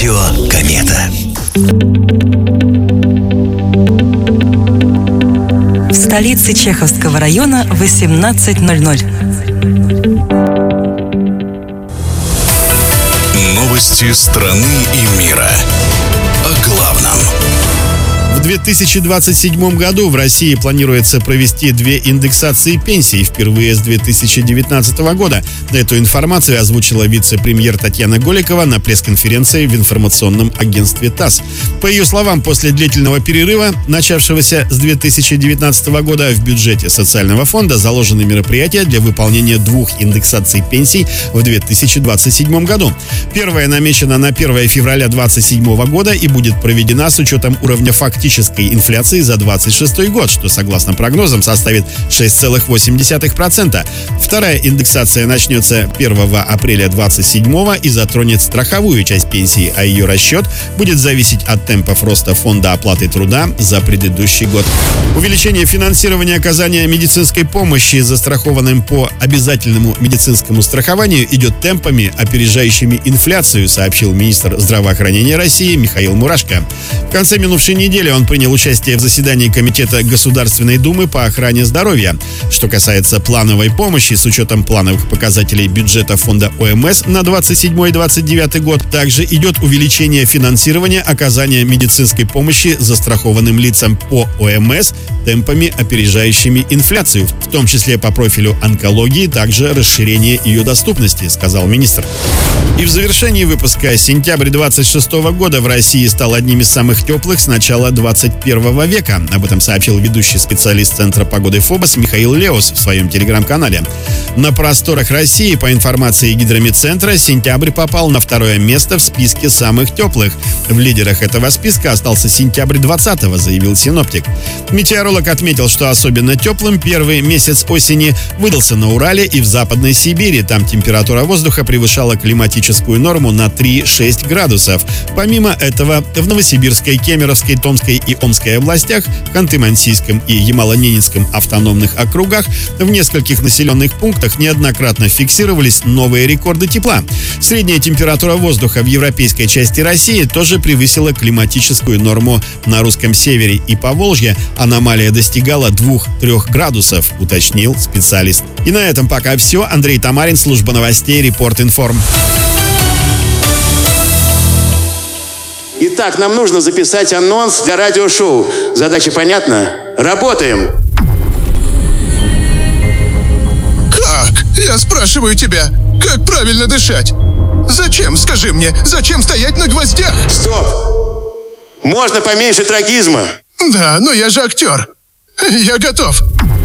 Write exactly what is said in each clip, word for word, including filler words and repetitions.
Радио Комета. В столице Чеховского района восемнадцать ноль ноль. Новости страны и мира. О главном. В две тысячи двадцать седьмом году в России планируется провести две индексации пенсий впервые с две тысячи девятнадцатого года. Эту информацию озвучила вице-премьер Татьяна Голикова на пресс-конференции в информационном агентстве ТАСС. По ее словам, после длительного перерыва, начавшегося с две тысячи девятнадцатого года, в бюджете социального фонда заложены мероприятия для выполнения двух индексаций пенсий в две тысячи двадцать седьмом году. Первая намечена на первое февраля две тысячи двадцать седьмого года и будет проведена с учетом уровня фактической инфляции за двадцать шестой год, что, согласно прогнозам, составит шесть целых восемь десятых процента. Вторая индексация начнется первого апреля двадцать седьмого и затронет страховую часть пенсии, а ее расчет будет зависеть от темпов роста фонда оплаты труда за предыдущий год. Увеличение финансирования оказания медицинской помощи застрахованным по обязательному медицинскому страхованию идет темпами, опережающими инфляцию, сообщил министр здравоохранения России Михаил Мурашко. В конце минувшей недели он принял участие в заседании Комитета Государственной Думы по охране здоровья. Что касается плановой помощи, с учетом плановых показателей бюджета фонда ОМС на двадцать седьмой - двадцать девятый год, также идет увеличение финансирования оказания медицинской помощи застрахованным лицам по ОМС темпами, опережающими инфляцию, в том числе по профилю онкологии, также расширение ее доступности, сказал министр. И в завершении выпуска: сентябрь двадцать шестого года в России стал одним из самых теплых с начала двадцать первого века. Об этом сообщил ведущий специалист Центра погоды ФОБОС Михаил Леус в своем телеграм-канале. На просторах России, по информации Гидромедцентра, сентябрь попал на второе место в списке самых теплых. В лидерах этого списка остался сентябрь двадцатого, заявил синоптик. Метеоролог отметил, что особенно теплым первый месяц осени выдался на Урале и в Западной Сибири. Там температура воздуха превышала климатическую норму на три-шесть градусов. Помимо этого, в Новосибирской, Кемеровской, Томской и Омской областях, Ханты-Мансийском и Ямало-Ненецком автономных округах в нескольких населенных пунктах неоднократно фиксировались новые рекорды тепла. Средняя температура воздуха в европейской части России тоже превысила климатическую норму. На русском севере и Поволжье аномалия достигала двух-трёх градусов, уточнил специалист. И на этом пока все. Андрей Тамарин, служба новостей, Репорт Информ. Итак, нам нужно записать анонс для радиошоу. Задача понятна? Работаем! Как? Я спрашиваю тебя, как правильно дышать? Зачем, скажи мне, зачем стоять на гвоздях? Стоп! Можно поменьше трагизма. Да, но я же актер. Я готов.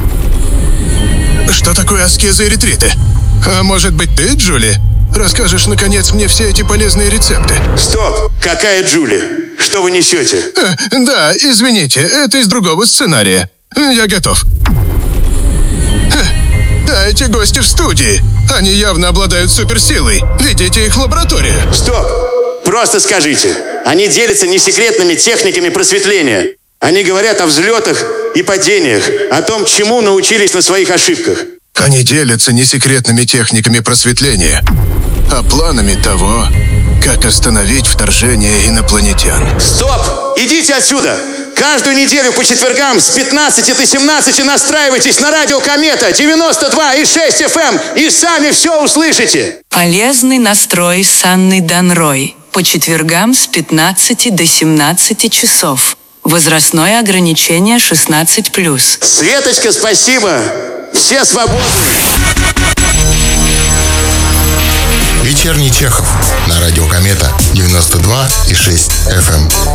Что такое аскеза и ретриты? А может быть, ты, Джули, расскажешь, наконец, мне все эти полезные рецепты? Стоп! Какая Джули? Что вы несете? Э, да, извините, это из другого сценария. Я готов. Э, да, эти гости в студии. Они явно обладают суперсилой. Ведите их в лабораторию. Стоп! Просто скажите. Они делятся несекретными техниками просветления. Они говорят о взлетах и падениях, о том, чему научились на своих ошибках. Они делятся несекретными техниками просветления, а планами того, как остановить вторжение инопланетян. Стоп! Идите отсюда! Каждую неделю по четвергам с пятнадцати до семнадцати настраивайтесь на радио Комета девяносто два и шесть эф эм и сами все услышите. Полезный настрой с Анной Данрой. По четвергам с пятнадцати до семнадцати часов. Возрастное ограничение шестнадцать плюс. Светочка, спасибо! Все свободны! Вечерний Чехов на радио Комета девяносто два и шесть эф эм.